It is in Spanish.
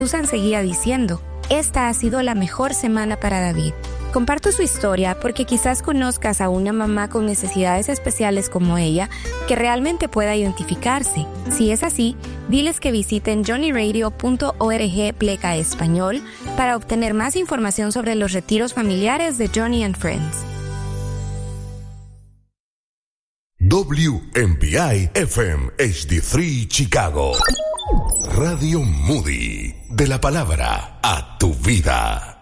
Susan seguía diciendo, esta ha sido la mejor semana para David. Comparto su historia porque quizás conozcas a una mamá con necesidades especiales como ella que realmente pueda identificarse. Si es así, diles que visiten johnnyradio.org/español para obtener más información sobre los retiros familiares de Johnny and Friends. WMPI FM HD3 Chicago. Radio Moody. De la palabra a tu vida.